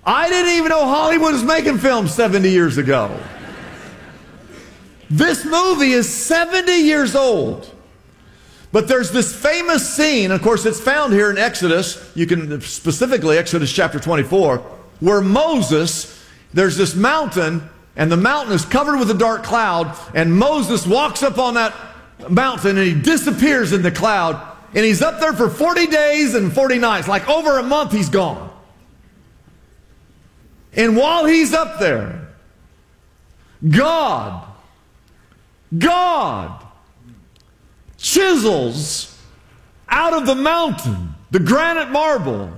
I didn't even know Hollywood was making films 70 years ago. This movie is 70 years old. But there's this famous scene, of course it's found here in Exodus, you can specifically Exodus chapter 24, where Moses, there's this mountain, and the mountain is covered with a dark cloud, and Moses walks up on that mountain and he disappears in the cloud, and he's up there for 40 days and 40 nights, like over a month he's gone. And while he's up there, God chisels out of the mountain, the granite marble,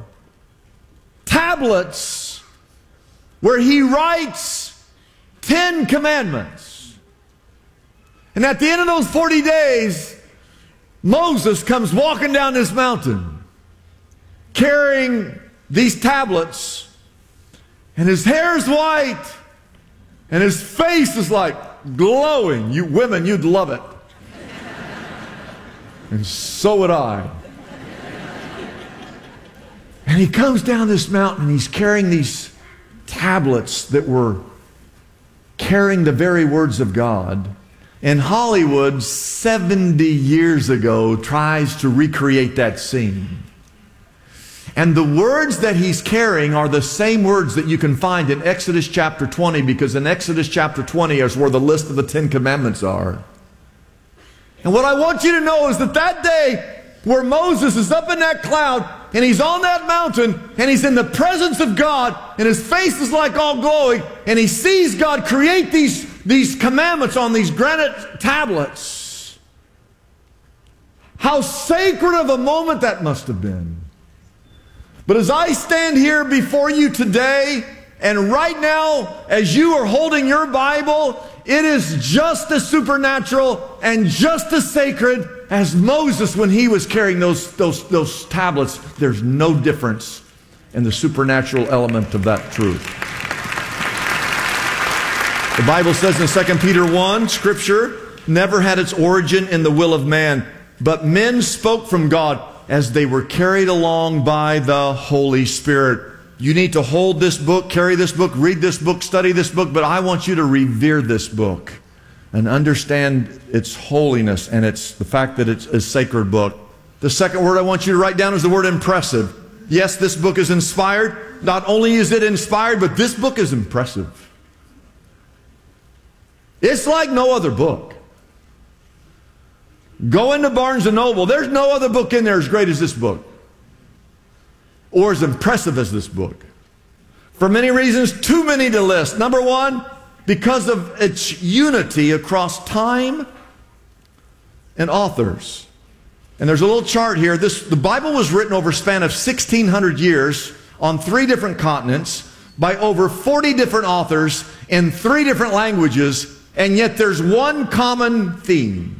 tablets where he writes 10 commandments. And at the end of those 40 days, Moses comes walking down this mountain carrying these tablets, and his hair is white and his face is like glowing. You women, you'd love it. And so would I. And he comes down this mountain, he's carrying these tablets that were carrying the very words of God. And Hollywood, 70 years ago, tries to recreate that scene. And the words that he's carrying are the same words that you can find in Exodus chapter 20, because in Exodus chapter 20 is where the list of the 10 commandments are. And what I want you to know is that that day where Moses is up in that cloud and he's on that mountain and he's in the presence of God and his face is like all glowing and he sees God create these commandments on these granite tablets. How sacred of a moment that must have been. But as I stand here before you today, and right now, as you are holding your Bible, it is just as supernatural and just as sacred as Moses when he was carrying those tablets. There's no difference in the supernatural element of that truth. The Bible says in 2 Peter 1, Scripture never had its origin in the will of man, but men spoke from God as they were carried along by the Holy Spirit. You need to hold this book, carry this book, read this book, study this book, but I want you to revere this book and understand its holiness and its the fact that it's a sacred book. The second word I want you to write down is the word impressive. Yes, this book is inspired. Not only is it inspired, but this book is impressive. It's like no other book. Go into Barnes & Noble. There's no other book in there as great as this book, or as impressive as this book. For many reasons, too many to list. Number one, because of its unity across time and authors. And there's a little chart here. The Bible was written over a span of 1,600 years on 3 different continents by over 40 different authors in 3 different languages, and yet there's one common theme.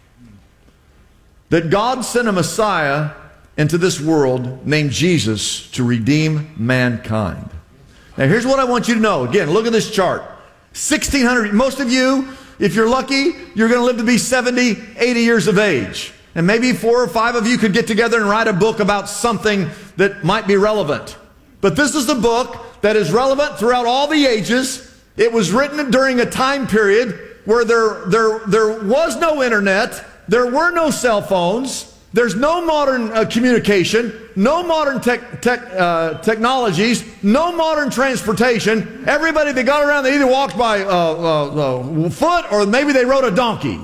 That God sent a Messiah into this world named Jesus to redeem mankind. Now here's what I want you to know. Again, look at this chart. 1,600, most of you, if you're lucky, you're going to live to be 70, 80 years of age. And maybe 4 or 5 of you could get together and write a book about something that might be relevant. But this is the book that is relevant throughout all the ages. It was written during a time period where there was no internet. There were no cell phones. There's no modern communication, no modern technologies, no modern transportation. Everybody that got around, they either walked by foot or maybe they rode a donkey.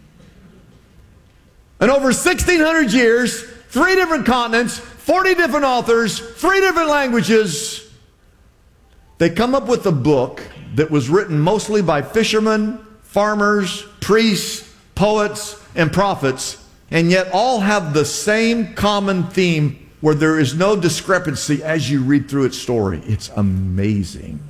And over 1,600 years, 3 different continents, 40 different authors, 3 different languages, they come up with a book that was written mostly by fishermen, farmers, priests, poets, and prophets, and yet all have the same common theme where there is no discrepancy as you read through its story. It's amazing.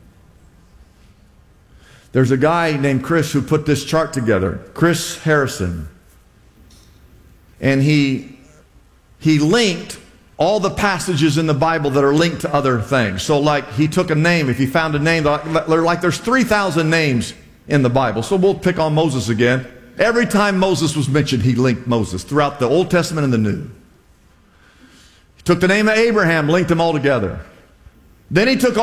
There's a guy named Chris who put this chart together, Chris Harrison. And he linked all the passages in the Bible that are linked to other things. So like he took a name, if he found a name, like there's 3,000 names in the Bible. So we'll pick on Moses again. Every time Moses was mentioned, he linked Moses throughout the Old Testament and the New. He took the name of Abraham, linked them all together. Then he took